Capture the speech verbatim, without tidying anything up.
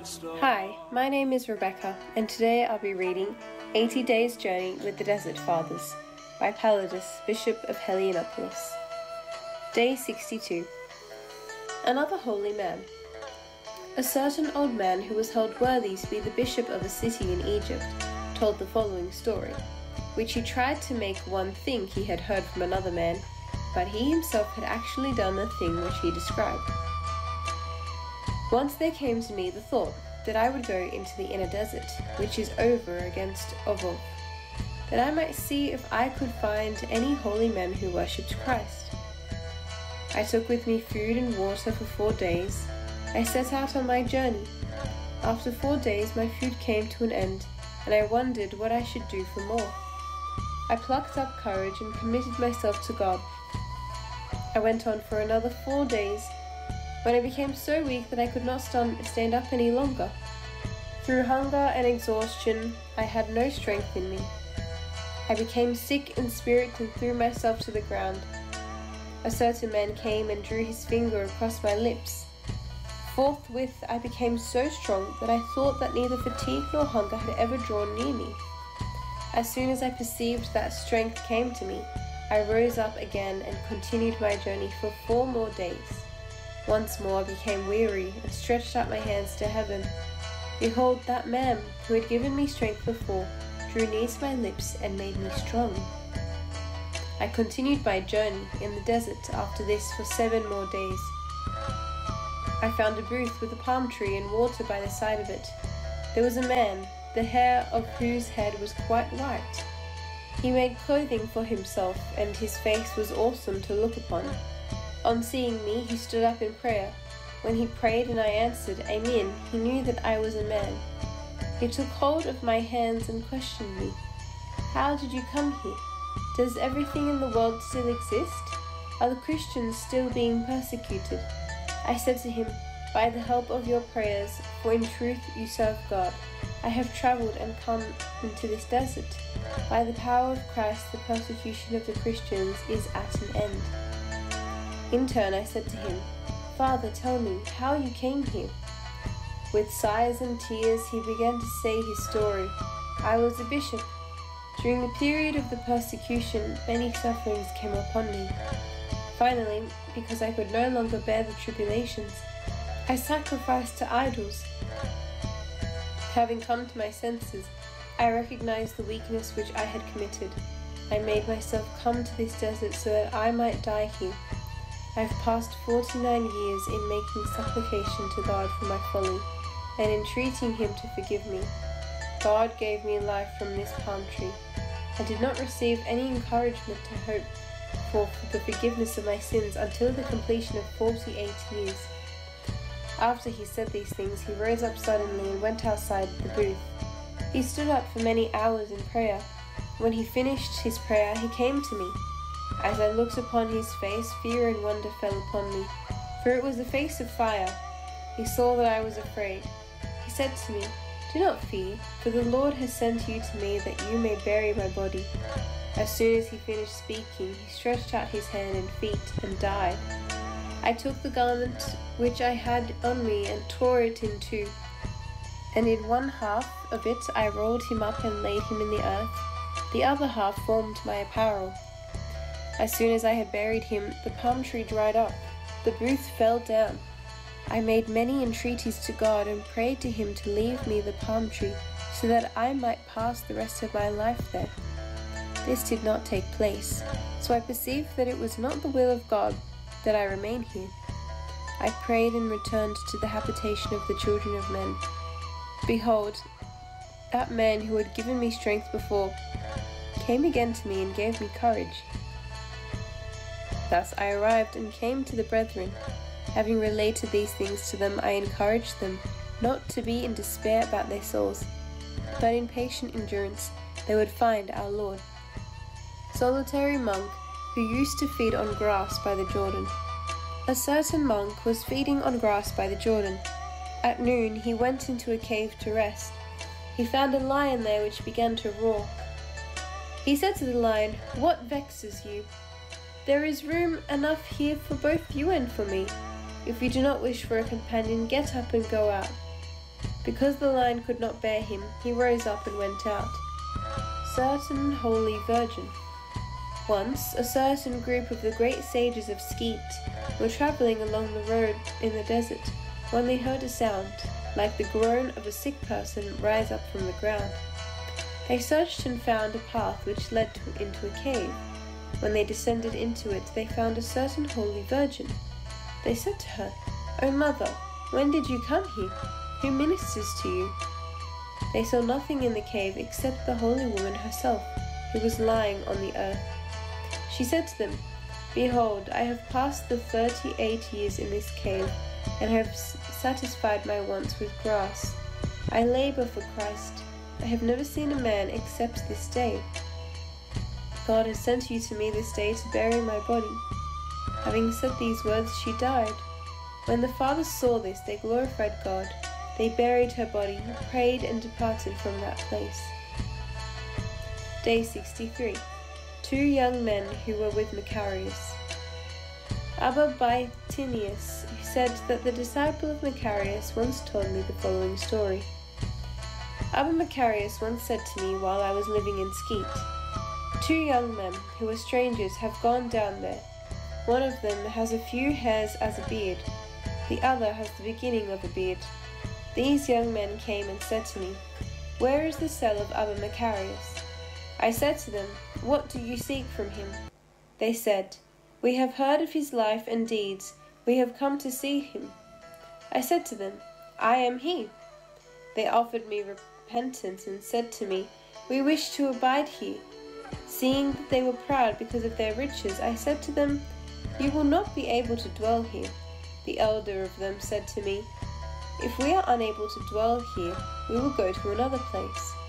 Hi, my name is Rebecca, and today I'll be reading eighty days Journey with the Desert Fathers by Palladius, Bishop of Heliopolis. Day sixty-two. Another holy man. A certain old man who was held worthy to be the bishop of a city in Egypt told the following story, which he tried to make one think he had heard from another man, but he himself had actually done the thing which he described. Once there came to me the thought that I would go into the inner desert, which is over against Ovov, that I might see if I could find any holy men who worshipped Christ. I took with me food and water for four days. I set out on my journey. After four days my food came to an end, and I wondered what I should do for more. I plucked up courage and committed myself to God. I went on for another four days, when I became so weak that I could not stand up any longer. Through hunger and exhaustion, I had no strength in me. I became sick in spirit and threw myself to the ground. A certain man came and drew his finger across my lips. Forthwith I became so strong that I thought that neither fatigue nor hunger had ever drawn near me. As soon as I perceived that strength came to me, I rose up again and continued my journey for four more days. Once more I became weary and stretched out my hands to heaven. Behold, that man who had given me strength before drew near to my lips and made me strong. I continued my journey in the desert after this for seven more days. I found a booth with a palm tree and water by the side of it. There was a man, the hair of whose head was quite white. He made clothing for himself, and his face was awesome to look upon. On seeing me, he stood up in prayer. When he prayed and I answered, Amen, he knew that I was a man. He took hold of my hands and questioned me. How did you come here? Does everything in the world still exist? Are the Christians still being persecuted? I said to him, By the help of your prayers, for in truth you serve God, I have travelled and come into this desert. By the power of Christ, the persecution of the Christians is at an end. In turn I said to him, Father, tell me how you came here. With sighs and tears he began to say his story. I was a bishop. During the period of the persecution, many sufferings came upon me. Finally, because I could no longer bear the tribulations, I sacrificed to idols. Having come to my senses, I recognized the weakness which I had committed. I made myself come to this desert so that I might die here. I have passed forty-nine years in making supplication to God for my folly, and entreating him to forgive me. God gave me life from this palm tree. I did not receive any encouragement to hope for the forgiveness of my sins until the completion of forty-eight years. After he said these things, he rose up suddenly and went outside the booth. He stood up for many hours in prayer. When he finished his prayer, he came to me. As I looked upon his face, fear and wonder fell upon me, for it was a face of fire. He saw that I was afraid. He said to me, Do not fear, for the Lord has sent you to me that you may bury my body. As soon as he finished speaking, he stretched out his hand and feet and died. I took the garment which I had on me and tore it in two, and in one half of it I rolled him up and laid him in the earth. The other half formed my apparel. As soon as I had buried him, the palm tree dried up. The booth fell down. I made many entreaties to God and prayed to him to leave me the palm tree, so that I might pass the rest of my life there. This did not take place, so I perceived that it was not the will of God that I remain here. I prayed and returned to the habitation of the children of men. Behold, that man who had given me strength before came again to me and gave me courage. Thus I arrived and came to the brethren. Having related these things to them, I encouraged them not to be in despair about their souls, but in patient endurance they would find our Lord. Solitary monk who used to feed on grass by the Jordan. A certain monk was feeding on grass by the Jordan. At noon he went into a cave to rest. He found a lion there which began to roar. He said to the lion, What vexes you? There is room enough here for both you and for me. If you do not wish for a companion, get up and go out. Because the lion could not bear him, he rose up and went out. Certain holy virgin. Once, a certain group of the great sages of Skeet were travelling along the road in the desert when they heard a sound, like the groan of a sick person, rise up from the ground. They searched and found a path which led to, into a cave. When they descended into it, they found a certain holy virgin. They said to her, "O mother, when did you come here? Who ministers to you?" They saw nothing in the cave except the holy woman herself, who was lying on the earth. She said to them, "Behold, I have passed the thirty-eight years in this cave, and have satisfied my wants with grass. I labor for Christ. I have never seen a man except this day. God has sent you to me this day to bury my body." Having said these words, she died. When the fathers saw this, they glorified God. They buried her body, prayed, and departed from that place. Day sixty-three. Two young men who were with Macarius. Abba Bytinius said that the disciple of Macarius once told me the following story. Abba Macarius once said to me while I was living in Skeet, "Two young men who are strangers have gone down there. One of them has a few hairs as a beard. The other has the beginning of a beard. These young men came and said to me, 'Where is the cell of Abba Macarius?' I said to them, 'What do you seek from him?' They said, 'We have heard of his life and deeds. We have come to see him.' I said to them, 'I am he.' They offered me repentance and said to me, 'We wish to abide here.' Seeing that they were proud because of their riches, I said to them, 'You will not be able to dwell here.' The elder of them said to me, 'If we are unable to dwell here, we will go to another place.'